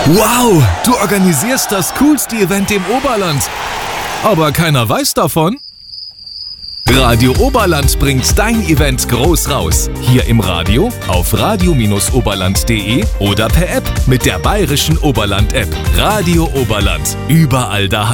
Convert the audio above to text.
Wow, du organisierst das coolste Event im Oberland. Aber keiner weiß davon? Radio Oberland bringt dein Event groß raus. Hier im Radio, auf radio-oberland.de oder per App mit der Bayerischen Oberland-App. Radio Oberland, überall daheim.